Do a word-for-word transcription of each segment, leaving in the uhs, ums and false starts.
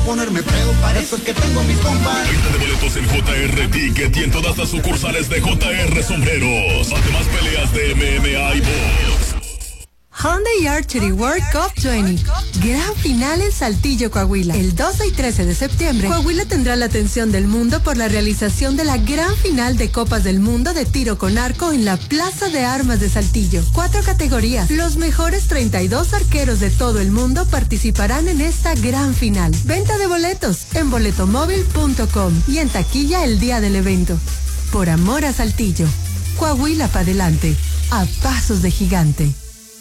ponerme pedo, para eso es que tengo mis compas. Venta de boletos en J R Ticket y en todas las sucursales de J R Sombreros. Además, peleas de M M A y box. Hyundai Archery World Cup veinte. Gran final en Saltillo, Coahuila. El doce y trece de septiembre, Coahuila tendrá la atención del mundo por la realización de la gran final de Copas del Mundo de tiro con arco en la Plaza de Armas de Saltillo. Cuatro categorías. Los mejores treinta y dos arqueros de todo el mundo participarán en esta gran final. Venta de boletos en boletomóvil punto com y en taquilla el día del evento. Por amor a Saltillo. Coahuila para adelante. A pasos de gigante.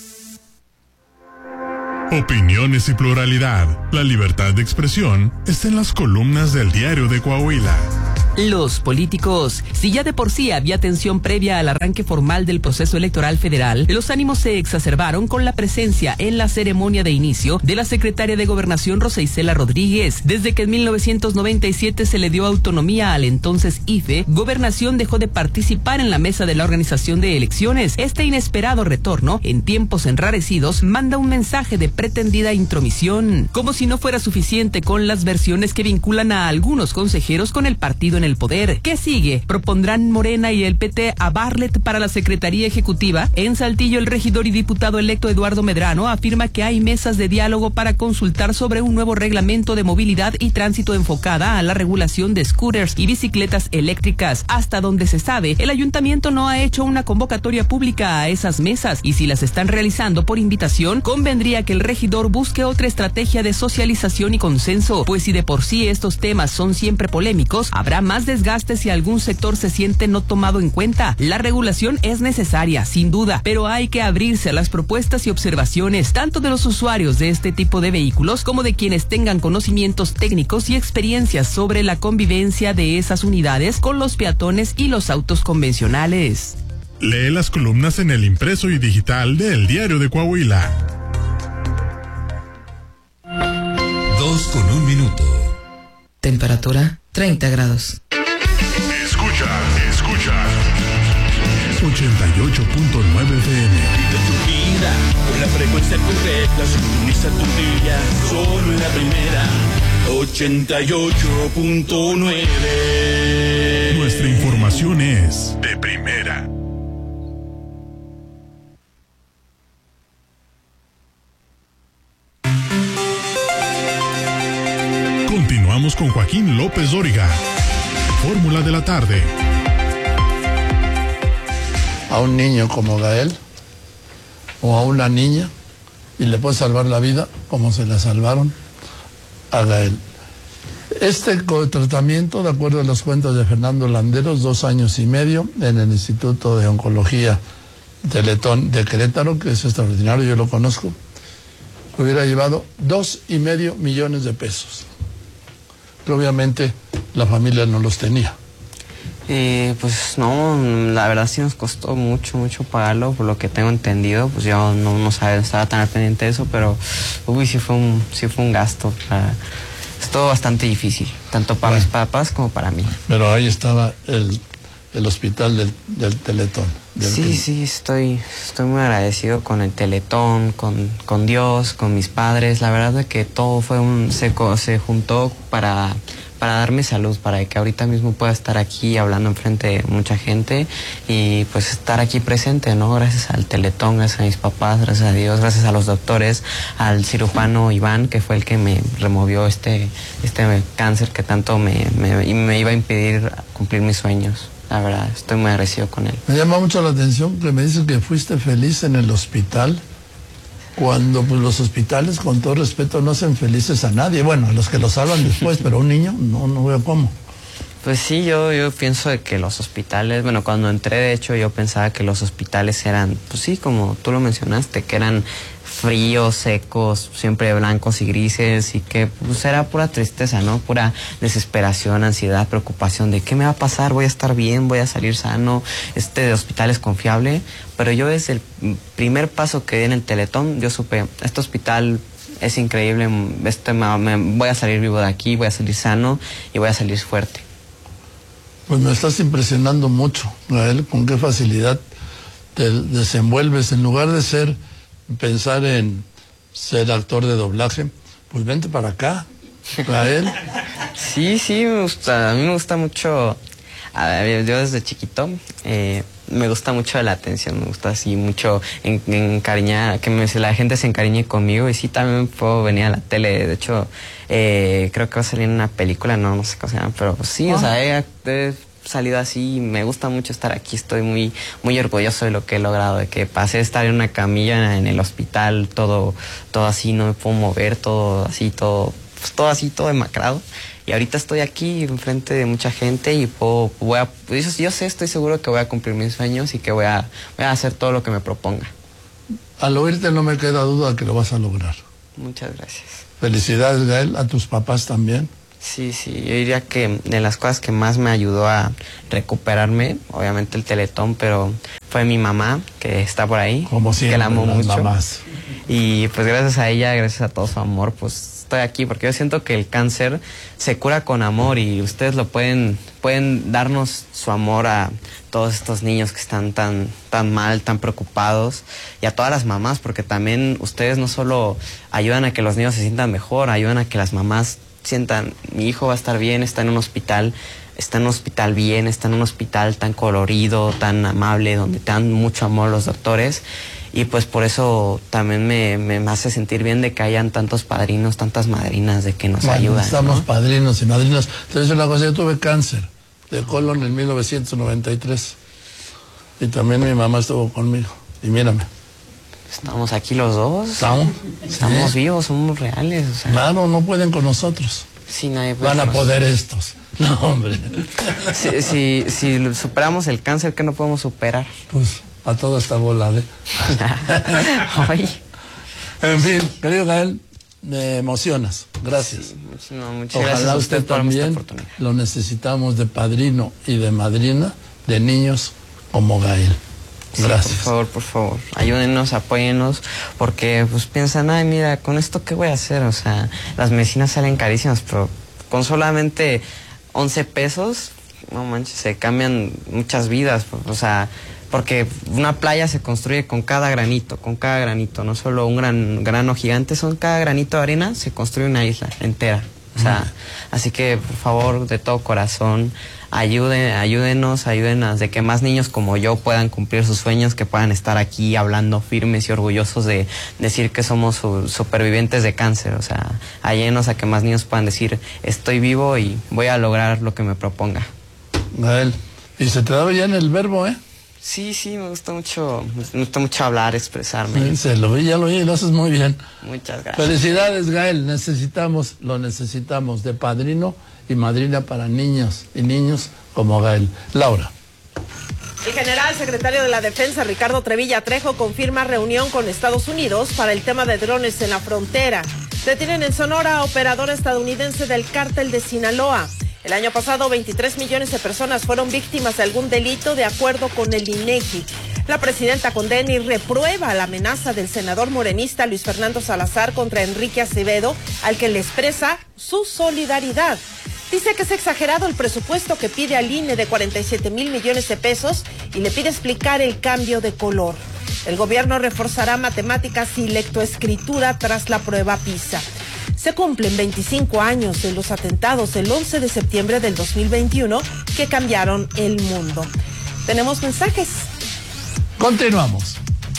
Opiniones y pluralidad. La libertad de expresión está en las columnas del Diario de Coahuila. Los políticos. Si ya de por sí había tensión previa al arranque formal del proceso electoral federal, los ánimos se exacerbaron con la presencia en la ceremonia de inicio de la secretaria de Gobernación Rosa Isela Rodríguez. Desde que en mil novecientos noventa y siete se le dio autonomía al entonces I F E, Gobernación dejó de participar en la mesa de la organización de elecciones. Este inesperado retorno, en tiempos enrarecidos, manda un mensaje de pretendida intromisión. Como si no fuera suficiente con las versiones que vinculan a algunos consejeros con el partido en el poder. ¿Qué sigue? ¿Propondrán Morena y el P T a Bartlett para la Secretaría Ejecutiva? En Saltillo, el regidor y diputado electo Eduardo Medrano afirma que hay mesas de diálogo para consultar sobre un nuevo reglamento de movilidad y tránsito enfocada a la regulación de scooters y bicicletas eléctricas. Hasta donde se sabe, el ayuntamiento no ha hecho una convocatoria pública a esas mesas, y si las están realizando por invitación, convendría que el regidor busque otra estrategia de socialización y consenso, pues si de por sí estos temas son siempre polémicos, habrá más desgaste si algún sector se siente no tomado en cuenta. La regulación es necesaria, sin duda, pero hay que abrirse a las propuestas y observaciones, tanto de los usuarios de este tipo de vehículos como de quienes tengan conocimientos técnicos y experiencias sobre la convivencia de esas unidades con los peatones y los autos convencionales. Lee las columnas en el impreso y digital de El Diario de Coahuila. Dos con un minuto. Temperatura treinta grados. Escucha, escucha. ochenta y ocho punto nueve F M. Vive tu vida con la frecuencia correcta, sintoniza tu día, solo en la primera. ochenta y ocho punto nueve. Nuestra información es de primera. Continuamos con Joaquín López Dóriga. Fórmula de la tarde. A un niño como Gael o a una niña y le puede salvar la vida como se la salvaron a Gael. Este tratamiento, de acuerdo a las cuentas de Fernando Landeros, dos años y medio en el Instituto de Oncología Teletón de Querétaro, que es extraordinario, yo lo conozco, hubiera llevado dos y medio millones de pesos. Pero obviamente la familia no los tenía. Eh, pues no, la verdad sí nos costó mucho, mucho pagarlo, por lo que tengo entendido. Pues yo no, no sabía, estaba tan al pendiente de eso, pero uy, sí fue un, sí fue un gasto. Para, es todo bastante difícil, tanto para bueno, mis papás como para mí. Pero ahí estaba el, el hospital del, del Teletón. Del sí, que... sí, estoy, estoy muy agradecido con el Teletón, con, con Dios, con mis padres. La verdad es que todo fue un, se, se juntó para... para darme salud, para que ahorita mismo pueda estar aquí hablando enfrente de mucha gente y pues estar aquí presente, ¿no? Gracias al Teletón, gracias a mis papás, gracias a Dios, gracias a los doctores, al cirujano Iván, que fue el que me removió este, este cáncer que tanto me, me, me iba a impedir cumplir mis sueños. La verdad, estoy muy agradecido con él. Me llama mucho la atención que me dices que fuiste feliz en el hospital, cuando pues los hospitales, con todo respeto, no hacen felices a nadie. Bueno, a los que lo salvan después, pero a un niño no, no veo cómo. Pues sí, yo, yo pienso de que los hospitales, bueno, cuando entré, de hecho, yo pensaba que los hospitales eran, pues sí, como tú lo mencionaste, que eran fríos, secos, siempre blancos y grises, y que pues era pura tristeza, ¿no? Pura desesperación, ansiedad, preocupación de qué me va a pasar, voy a estar bien, voy a salir sano, este hospital es confiable. Pero yo desde el primer paso que di en el Teletón, yo supe, este hospital es increíble, este me, me, voy a salir vivo de aquí, voy a salir sano y voy a salir fuerte. Pues me estás impresionando mucho, Gael, con qué facilidad te desenvuelves. En lugar de ser, pensar en ser actor de doblaje, pues vente para acá, ¿Gael? Sí, sí, me gusta. A mí me gusta mucho. A ver, yo desde chiquito eh, me gusta mucho la atención, me gusta así mucho en, encariñar, que me, la gente se encariñe conmigo y sí, también puedo venir a la tele. De hecho, eh, creo que va a salir en una película, no, no sé cómo se llama, pero pues, sí, oh. o sea, he, he salido así y me gusta mucho estar aquí. Estoy muy, muy orgulloso de lo que he logrado, de que pasé de estar en una camilla en el hospital, todo, todo así, no me puedo mover, todo así, todo, pues, todo así, todo demacrado. Y ahorita estoy aquí enfrente de mucha gente y puedo, voy a, yo, yo sé, estoy seguro que voy a cumplir mis sueños y que voy a, voy a hacer todo lo que me proponga. Al oírte no me queda duda que lo vas a lograr. Muchas gracias. Felicidades, Gael, a tus papás también. Sí, sí, yo diría que de las cosas que más me ayudó a recuperarme, obviamente el Teletón, pero fue mi mamá, que está por ahí. Como siempre, que la amo las mucho. Mamás. Y pues gracias a ella, gracias a todo su amor, pues estoy aquí, porque yo siento que el cáncer se cura con amor y ustedes lo pueden, pueden darnos su amor a todos estos niños que están tan, tan mal, tan preocupados, y a todas las mamás, porque también ustedes no solo ayudan a que los niños se sientan mejor, ayudan a que las mamás sientan, mi hijo va a estar bien, está en un hospital, está en un hospital bien, está en un hospital tan colorido, tan amable, donde te dan mucho amor los doctores. Y pues por eso también me, me hace sentir bien de que hayan tantos padrinos, tantas madrinas de que nos bueno, ayudan. Estamos ¿no? padrinos y madrinas. Entonces una cosa, yo tuve cáncer de colon en mil novecientos noventa y tres. Y también mi mamá estuvo conmigo. Y mírame. Estamos aquí los dos. ¿Estamos? Estamos ¿Sí? vivos, somos reales. O sea. Claro, no pueden con nosotros. Sí, nadie puede. Van a poder estos. No, hombre. Si, si, si superamos el cáncer, ¿qué no podemos superar? Pues a toda esta bola de... En fin, querido Gael, me emocionas. Gracias. Sí, no, muchas Ojalá gracias a usted, usted también lo necesitamos de padrino y de madrina de niños como Gael. Gracias. Sí, por favor, por favor, ayúdenos, apóyennos, porque pues piensan, ay, mira, ¿con esto qué voy a hacer? O sea, las medicinas salen carísimas, pero con solamente once pesos, no manches, se cambian muchas vidas, o sea, porque una playa se construye con cada granito, con cada granito, no solo un gran grano gigante, son cada granito de arena, se construye una isla entera. O sea, mm. así que, por favor, de todo corazón, ayuden, ayúdenos, ayúdenos de que más niños como yo puedan cumplir sus sueños, que puedan estar aquí hablando firmes y orgullosos de decir que somos su, supervivientes de cáncer. O sea, ayúdenos a que más niños puedan decir, estoy vivo y voy a lograr lo que me proponga. Gael, y se te da bien el verbo, ¿eh? Sí, sí, me gusta mucho, me gusta mucho hablar, expresarme. Sí, se lo vi, ya lo vi, lo haces muy bien. Muchas gracias. Felicidades, Gael, necesitamos, lo necesitamos de padrino y madrina para niños y niños como Gael. Laura. El general secretario de la Defensa, Ricardo Trevilla Trejo, confirma reunión con Estados Unidos para el tema de drones en la frontera. Detienen en Sonora a operador estadounidense del cártel de Sinaloa. El año pasado, veintitrés millones de personas fueron víctimas de algún delito, de acuerdo con el INEGI. La presidenta condena y reprueba la amenaza del senador morenista Luis Fernando Salazar contra Enrique Acevedo, al que le expresa su solidaridad. Dice que es exagerado el presupuesto que pide al I N E de cuarenta y siete mil millones de pesos y le pide explicar el cambio de color. El gobierno reforzará matemáticas y lectoescritura tras la prueba PISA. Se cumplen veinticinco años de los atentados del once de septiembre del dos mil veintiuno que cambiaron el mundo. ¿Tenemos mensajes? Continuamos.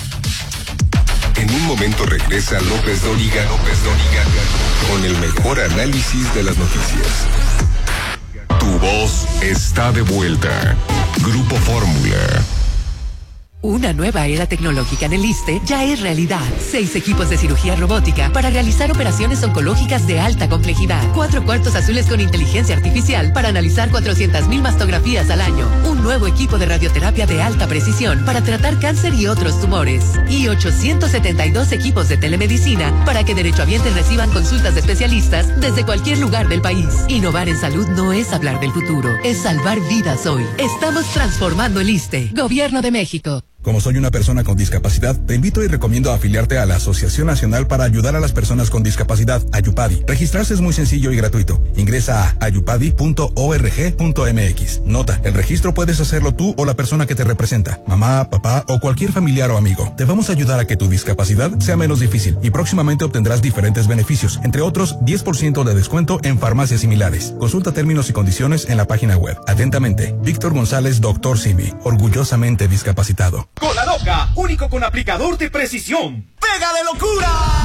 En un momento regresa López Dóriga, López Dóriga, con el mejor análisis de las noticias. Tu voz está de vuelta. Grupo Fórmula. Una nueva era tecnológica en el ISSSTE ya es realidad. Seis equipos de cirugía robótica para realizar operaciones oncológicas de alta complejidad. Cuatro cuartos azules con inteligencia artificial para analizar cuatrocientas mil mastografías al año. Un nuevo equipo de radioterapia de alta precisión para tratar cáncer y otros tumores. Y ochocientos setenta y dos equipos de telemedicina para que derechohabientes reciban consultas de especialistas desde cualquier lugar del país. Innovar en salud no es hablar del futuro, es salvar vidas hoy. Estamos transformando el ISSSTE. Gobierno de México. Como soy una persona con discapacidad, te invito y recomiendo afiliarte a la Asociación Nacional para Ayudar a las Personas con Discapacidad, Ayupadi. Registrarse es muy sencillo y gratuito. Ingresa a ayupadi punto org punto mx. Nota, el registro puedes hacerlo tú o la persona que te representa, mamá, papá o cualquier familiar o amigo. Te vamos a ayudar a que tu discapacidad sea menos difícil y próximamente obtendrás diferentes beneficios, entre otros diez por ciento de descuento en farmacias similares. Consulta términos y condiciones en la página web. Atentamente, Víctor González, doctor Simi, orgullosamente discapacitado. Cola Loca, único con aplicador de precisión. ¡Pega de locura!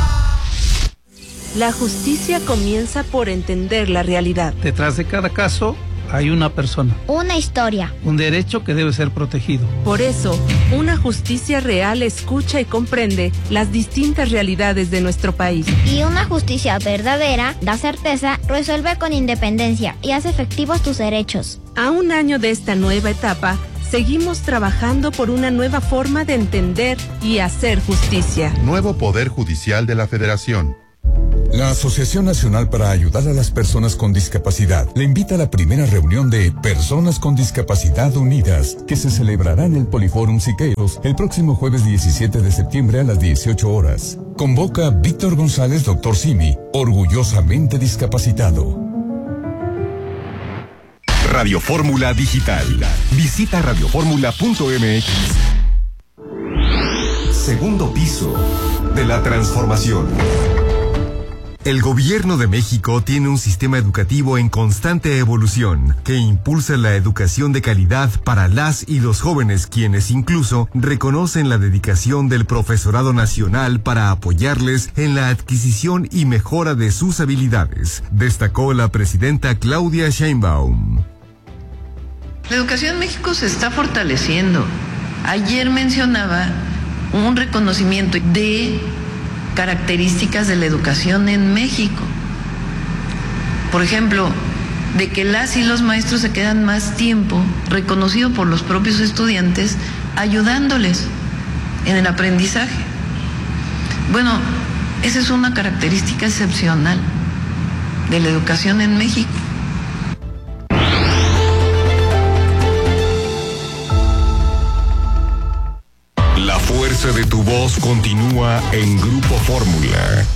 La justicia comienza por entender la realidad. Detrás de cada caso hay una persona. Una historia. Un derecho que debe ser protegido. Por eso, una justicia real escucha y comprende las distintas realidades de nuestro país. Y una justicia verdadera da certeza, resuelve con independencia y hace efectivos tus derechos. A un año de esta nueva etapa, seguimos trabajando por una nueva forma de entender y hacer justicia. Nuevo Poder Judicial de la Federación. La Asociación Nacional para Ayudar a las Personas con Discapacidad le invita a la primera reunión de Personas con Discapacidad Unidas, que se celebrará en el Poliforum Siqueiros el próximo jueves diecisiete de septiembre a las dieciocho horas. Convoca Víctor González, doctor Simi, orgullosamente discapacitado. Radio Fórmula Digital. Visita radio fórmula punto mx. Segundo piso de la transformación. El Gobierno de México tiene un sistema educativo en constante evolución que impulsa la educación de calidad para las y los jóvenes, quienes incluso reconocen la dedicación del profesorado nacional para apoyarles en la adquisición y mejora de sus habilidades, destacó la presidenta Claudia Sheinbaum. La educación en México se está fortaleciendo. Ayer mencionaba un reconocimiento de características de la educación en México. Por ejemplo, de que las y los maestros se quedan más tiempo, reconocido por los propios estudiantes, ayudándoles en el aprendizaje. Bueno, esa es una característica excepcional de la educación en México. La fuerza de tu voz continúa en Grupo Fórmula.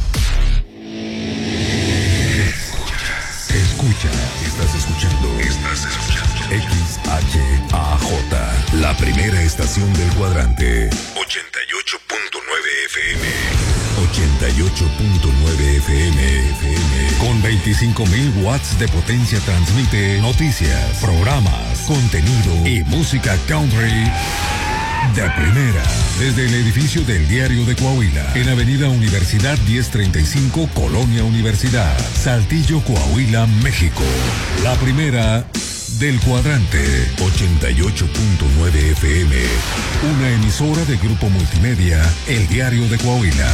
Escucha, estás escuchando, estás escuchando X H A J, la primera estación del cuadrante. ochenta y ocho punto nueve F M. ochenta y ocho punto nueve F M. F M. Con veinticinco mil watts de potencia transmite noticias, programas, contenido y música country de primera, desde el edificio del Diario de Coahuila, en Avenida Universidad diez treinta y cinco, Colonia Universidad, Saltillo, Coahuila, México. La primera del cuadrante, ochenta y ocho punto nueve F M, una emisora de Grupo Multimedia, El Diario de Coahuila.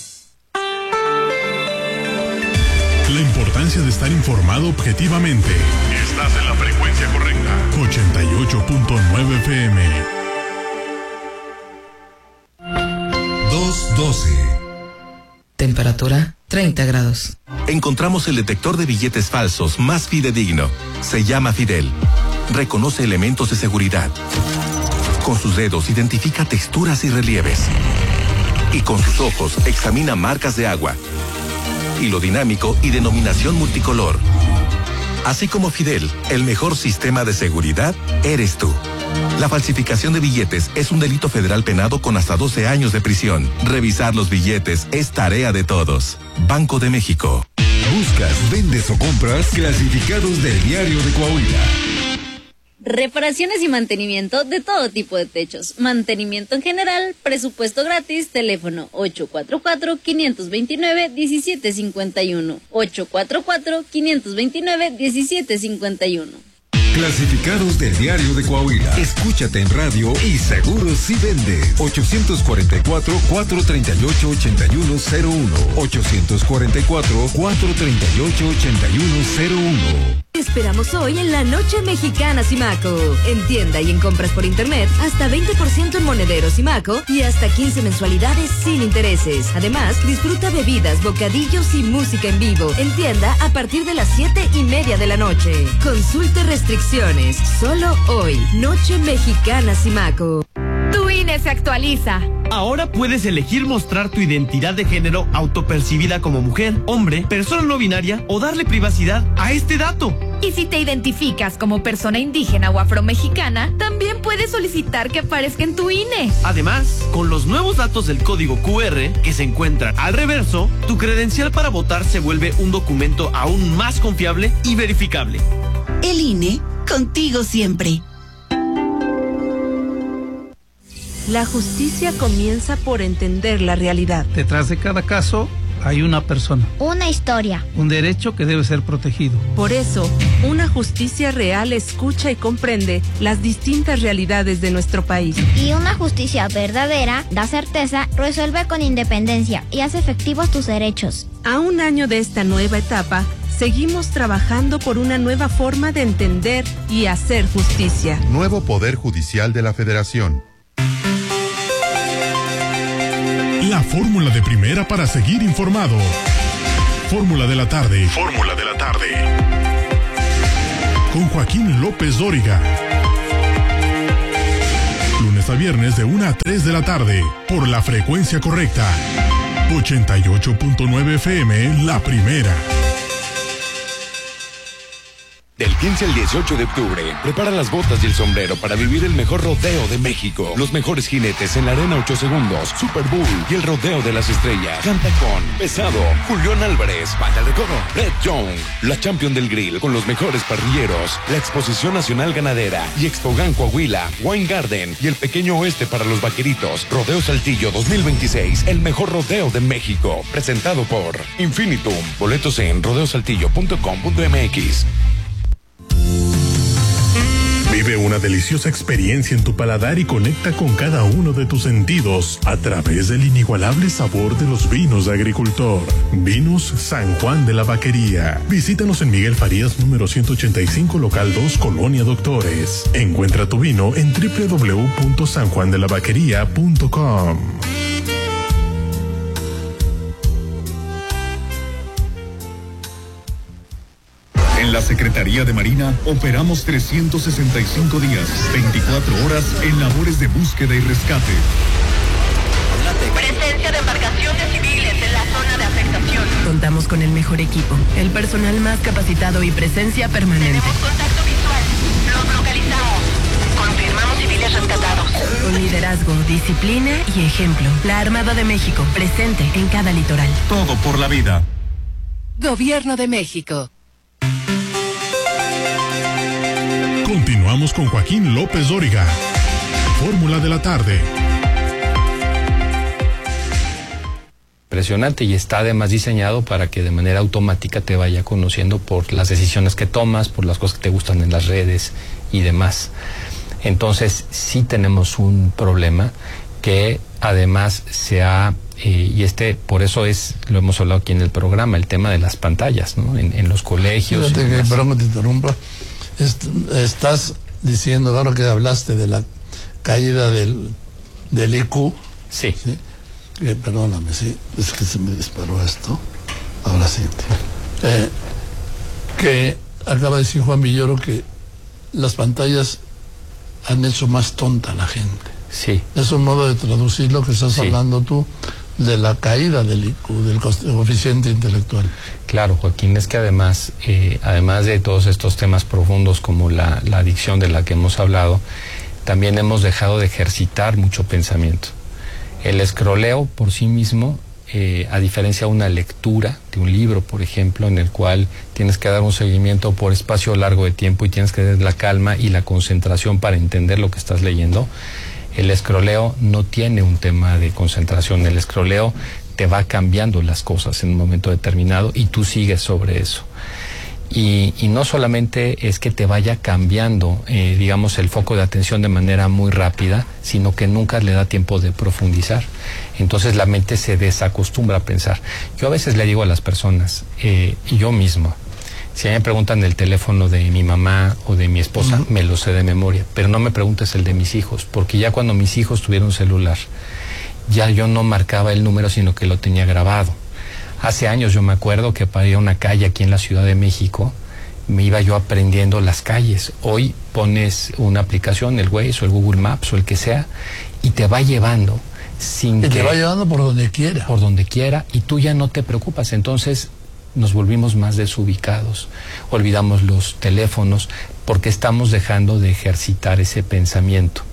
La importancia de estar informado objetivamente. Estás en la frecuencia correcta. ochenta y ocho punto nueve F M. dos doce. Temperatura treinta grados. Encontramos el detector de billetes falsos más fidedigno. Se llama Fidel. Reconoce elementos de seguridad. Con sus dedos identifica texturas y relieves. Y con sus ojos examina marcas de agua. Hilo dinámico y denominación multicolor. Así como Fidel, el mejor sistema de seguridad eres tú. La falsificación de billetes es un delito federal penado con hasta doce años de prisión. Revisar los billetes es tarea de todos. Banco de México. Buscas, vendes o compras clasificados del Diario de Coahuila. Reparaciones y mantenimiento de todo tipo de techos. Mantenimiento en general, presupuesto gratis, teléfono ocho cuatro cuatro, cinco dos nueve, uno siete cinco uno. ocho cuatro cuatro, cinco dos nueve, uno siete cinco uno. Clasificados del Diario de Coahuila. Escúchate en radio y seguro si vende. ochocientos cuarenta y cuatro, cuatrocientos treinta y ocho, ochenta y uno cero uno. ochocientos cuarenta y cuatro, cuatrocientos treinta y ocho, ochenta y uno cero uno. Te esperamos hoy en la Noche Mexicana Simaco. En tienda y en compras por internet, hasta veinte por ciento en monederos Simaco y hasta quince mensualidades sin intereses. Además, disfruta bebidas, bocadillos y música en vivo. En tienda a partir de las siete y media de la noche. Consulte restricciones. Solo hoy. Noche Mexicana Simaco. Tu I N INE se actualiza. Ahora puedes elegir mostrar tu identidad de género autopercibida como mujer, hombre, persona no binaria o darle privacidad a este dato. Y si te identificas como persona indígena o afromexicana, también puedes solicitar que aparezca en tu INE. Además, con los nuevos datos del código cu erre que se encuentran al reverso, tu credencial para votar se vuelve un documento aún más confiable y verificable. El INE, contigo siempre. La justicia comienza por entender la realidad. Detrás de cada caso hay una persona. Una historia. Un derecho que debe ser protegido. Por eso, una justicia real escucha y comprende las distintas realidades de nuestro país. Y una justicia verdadera da certeza, resuelve con independencia y hace efectivos tus derechos. A un año de esta nueva etapa, seguimos trabajando por una nueva forma de entender y hacer justicia. Nuevo Poder Judicial de la Federación. La fórmula de primera para seguir informado. Fórmula de la tarde. Fórmula de la tarde. Con Joaquín López Dóriga. Lunes a viernes de una a tres de la tarde. Por la frecuencia correcta. ochenta y ocho punto nueve F M, la primera. Del quince al dieciocho de octubre, prepara las botas y el sombrero para vivir el mejor rodeo de México. Los mejores jinetes en la arena ocho segundos, Super Bowl y el rodeo de las estrellas. Canta con Pesado, Julián Álvarez, Banda de Coro, Red Young, la Champion del Grill con los mejores parrilleros, la Exposición Nacional Ganadera y Expogan Coahuila, Wine Garden y el Pequeño Oeste para los vaqueritos. Rodeo Saltillo dos mil veintiséis, el mejor rodeo de México. Presentado por Infinitum. Boletos en rodeosaltillo punto com punto m x. Vive una deliciosa experiencia en tu paladar y conecta con cada uno de tus sentidos a través del inigualable sabor de los vinos de agricultor. Vinos San Juan de la Vaquería. Visítanos en Miguel Farías número ciento ochenta y cinco, local dos, Colonia Doctores. Encuentra tu vino en doble u doble u doble u punto san juan de la vaquería punto com. En la Secretaría de Marina operamos trescientos sesenta y cinco días, veinticuatro horas en labores de búsqueda y rescate. Presencia de embarcaciones civiles en la zona de afectación. Contamos con el mejor equipo, el personal más capacitado y presencia permanente. Tenemos contacto visual. Los localizamos. Confirmamos civiles rescatados. Con liderazgo, disciplina y ejemplo. La Armada de México, presente en cada litoral. Todo por la vida. Gobierno de México. Continuamos con Joaquín López Dóriga. Fórmula de la tarde. Impresionante, y está además diseñado para que de manera automática te vaya conociendo por las decisiones que tomas, por las cosas que te gustan en las redes y demás. Entonces sí tenemos un problema que además se ha, eh, y este, por eso es, lo hemos hablado aquí en el programa, el tema de las pantallas, ¿no? En, en los colegios. Fíjate que, perdón que te interrumpa, Est estás diciendo, ahora que hablaste de la caída del, del I Q. Sí. ¿sí? Que, perdóname, sí, es que se me disparó esto. Ahora sí. Eh, que acaba de decir Juan Villoro que las pantallas han hecho más tonta a la gente. Sí. Es un modo de traducir lo que estás sí. hablando tú, de la caída del I Q, del coeficiente intelectual. Claro, Joaquín, es que además, eh, además de todos estos temas profundos como la, la adicción de la que hemos hablado, también hemos dejado de ejercitar mucho pensamiento. El escroleo por sí mismo, eh, a diferencia de una lectura de un libro, por ejemplo, en el cual tienes que dar un seguimiento por espacio largo de tiempo y tienes que tener la calma y la concentración para entender lo que estás leyendo, el escroleo no tiene un tema de concentración. El escroleo te va cambiando las cosas en un momento determinado y tú sigues sobre eso. Y, y no solamente es que te vaya cambiando, eh, digamos, el foco de atención de manera muy rápida, sino que nunca le da tiempo de profundizar. Entonces la mente se desacostumbra a pensar. Yo a veces le digo a las personas, eh, yo mismo, si a mí me preguntan el teléfono de mi mamá o de mi esposa, uh-huh. me lo sé de memoria, pero no me preguntes el de mis hijos, porque ya cuando mis hijos tuvieron celular, ya yo no marcaba el número, sino que lo tenía grabado. Hace años yo me acuerdo que para ir a una calle aquí en la Ciudad de México, me iba yo aprendiendo las calles. Hoy pones una aplicación, el Waze o el Google Maps o el que sea, y te va llevando sin y que... te va llevando por donde quiera. Por donde quiera, y tú ya no te preocupas. Entonces nos volvimos más desubicados, olvidamos los teléfonos, porque estamos dejando de ejercitar ese pensamiento.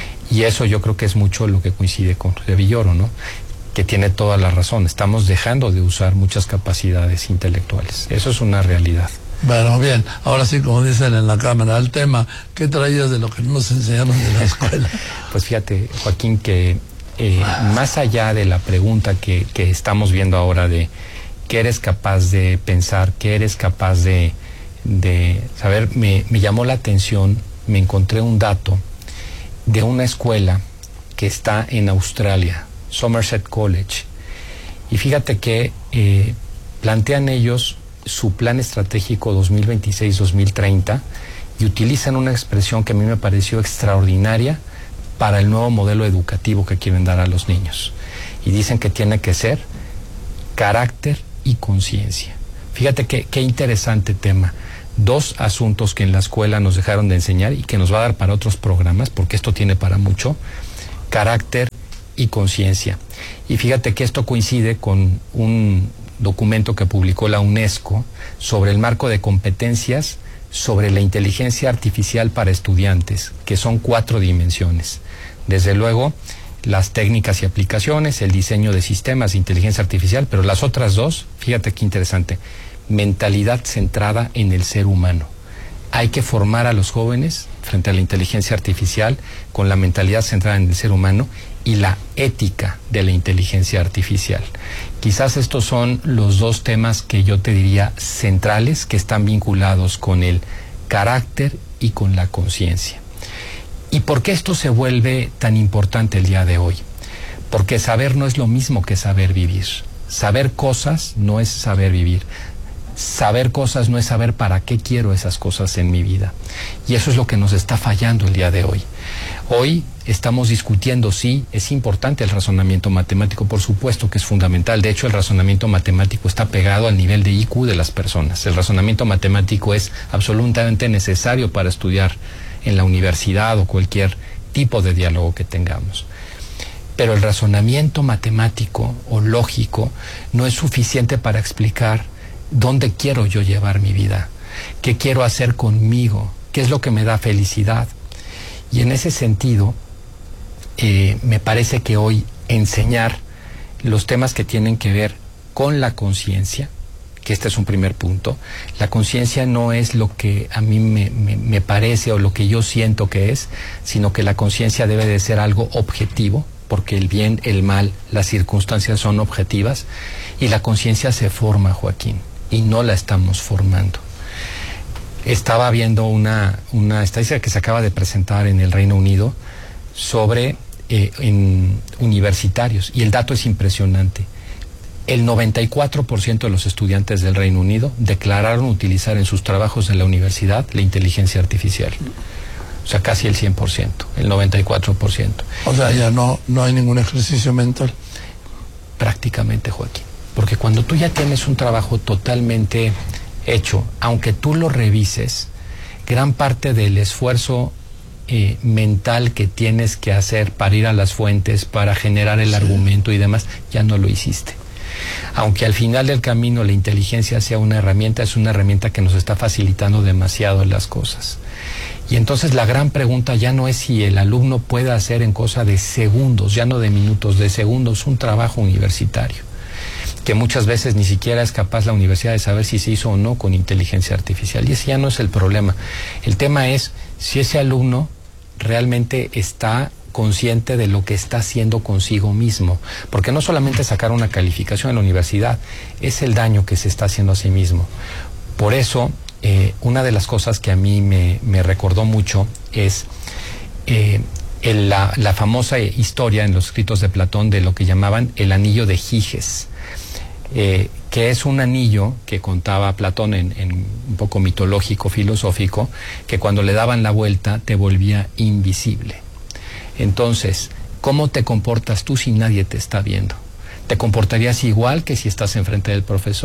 Y eso yo creo que es mucho lo que coincide con José Villoro, ¿no? Que tiene toda la razón. Estamos dejando de usar muchas capacidades intelectuales. Eso es una realidad. Bueno, bien, ahora sí, como dicen en la cámara, el tema, ¿qué traías de lo que nos enseñaron de la escuela? Pues fíjate, Joaquín, que eh, ah. más allá de la pregunta que, que estamos viendo ahora de qué eres capaz de pensar, qué eres capaz de, de saber, me, me llamó la atención, me encontré un dato de una escuela que está en Australia, Somerset College, y fíjate que eh, plantean ellos su plan estratégico dos mil veintiséis dos mil treinta y utilizan una expresión que a mí me pareció extraordinaria para el nuevo modelo educativo que quieren dar a los niños, y dicen que tiene que ser carácter y conciencia. Fíjate qué qué interesante tema. Dos asuntos que en la escuela nos dejaron de enseñar y que nos va a dar para otros programas, porque esto tiene para mucho: carácter y conciencia. Y fíjate que esto coincide con un documento que publicó la UNESCO sobre el marco de competencias sobre la inteligencia artificial para estudiantes, que son cuatro dimensiones. Desde luego, las técnicas y aplicaciones, el diseño de sistemas de inteligencia artificial, pero las otras dos, fíjate qué interesante: mentalidad centrada en el ser humano. Hay que formar a los jóvenes frente a la inteligencia artificial con la mentalidad centrada en el ser humano y la ética de la inteligencia artificial. Quizás estos son los dos temas que yo te diría centrales, que están vinculados con el carácter y con la conciencia. ¿Y por qué esto se vuelve tan importante el día de hoy? Porque saber no es lo mismo que saber vivir. Saber cosas no es saber vivir. Saber cosas no es saber para qué quiero esas cosas en mi vida. Y eso es lo que nos está fallando el día de hoy. Hoy estamos discutiendo si es importante el razonamiento matemático. Por supuesto que es fundamental. De hecho, el razonamiento matemático está pegado al nivel de I Q de las personas. El razonamiento matemático es absolutamente necesario para estudiar en la universidad o cualquier tipo de diálogo que tengamos. Pero el razonamiento matemático o lógico no es suficiente para explicar dónde quiero yo llevar mi vida, qué quiero hacer conmigo, qué es lo que me da felicidad. Y en ese sentido, eh, me parece que hoy enseñar los temas que tienen que ver con la conciencia, que este es un primer punto. La conciencia no es lo que a mí me, me, me parece o lo que yo siento que es, sino que la conciencia debe de ser algo objetivo, porque el bien, el mal, las circunstancias son objetivas, y la conciencia se forma, Joaquín, y no la estamos formando. Estaba viendo una, una estadística que se acaba de presentar en el Reino Unido sobre eh, en universitarios, y el dato es impresionante. El noventa y cuatro por ciento de los estudiantes del Reino Unido declararon utilizar en sus trabajos de la universidad la inteligencia artificial. O sea, casi el cien por ciento, el noventa y cuatro por ciento. O sea, ya no, no hay ningún ejercicio mental. Prácticamente, Joaquín. Porque cuando tú ya tienes un trabajo totalmente hecho, aunque tú lo revises, gran parte del esfuerzo eh, mental que tienes que hacer para ir a las fuentes, para generar el sí. argumento y demás, ya no lo hiciste. Aunque al final del camino la inteligencia sea una herramienta, es una herramienta que nos está facilitando demasiado las cosas. Y entonces la gran pregunta ya no es si el alumno puede hacer en cosa de segundos, ya no de minutos, de segundos, un trabajo universitario, que muchas veces ni siquiera es capaz la universidad de saber si se hizo o no con inteligencia artificial. Y ese ya no es el problema. El tema es si ese alumno realmente está consciente de lo que está haciendo consigo mismo, porque no solamente sacar una calificación en la universidad, es el daño que se está haciendo a sí mismo. Por eso, eh, una de las cosas que a mí me, me recordó mucho es eh, el, la, la famosa historia en los escritos de Platón de lo que llamaban el anillo de Giges, eh, que es un anillo que contaba Platón en, en un poco mitológico, filosófico, que cuando le daban la vuelta te volvía invisible. Entonces, ¿cómo te comportas tú si nadie te está viendo? ¿Te comportarías igual que si estás enfrente del profesor?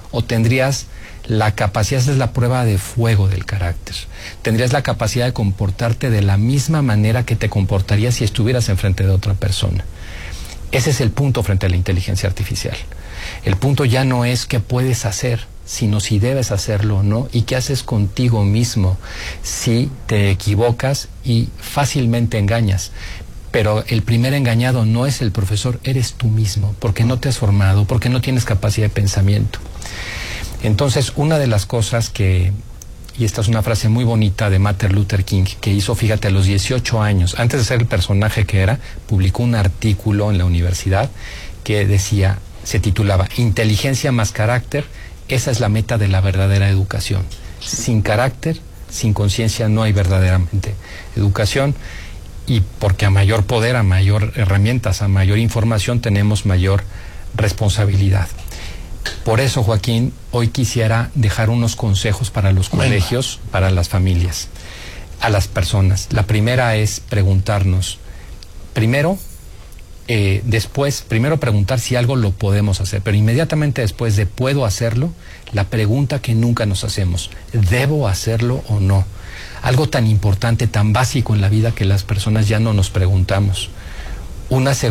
o tendrías la capacidad, esa es la prueba de fuego del carácter, tendrías la capacidad de comportarte de la misma manera que te comportarías si estuvieras enfrente de otra persona. Ese es el punto frente a la inteligencia artificial. El punto ya no es qué puedes hacer, sino si debes hacerlo o no, y qué haces contigo mismo si te equivocas y fácilmente engañas. Pero el primer engañado no es el profesor, eres tú mismo, porque no te has formado, porque no tienes capacidad de pensamiento. Entonces, una de las cosas que, y esta es una frase muy bonita de Martin Luther King, que hizo, fíjate, a los dieciocho años, antes de ser el personaje que era, publicó un artículo en la universidad que decía, se titulaba Inteligencia más carácter, esa es la meta de la verdadera educación. Sin carácter, sin conciencia, no hay verdaderamente educación, y porque a mayor poder, a mayor herramientas, a mayor información, tenemos mayor responsabilidad. Por eso, Joaquín, hoy quisiera dejar unos consejos para los colegios, bueno, para las familias, a las personas. La primera es preguntarnos, primero, eh, después, primero preguntar si algo lo podemos hacer, pero inmediatamente después de ¿puedo hacerlo? La pregunta que nunca nos hacemos, ¿debo hacerlo o no? Algo tan importante, tan básico en la vida que las personas ya no nos preguntamos. Una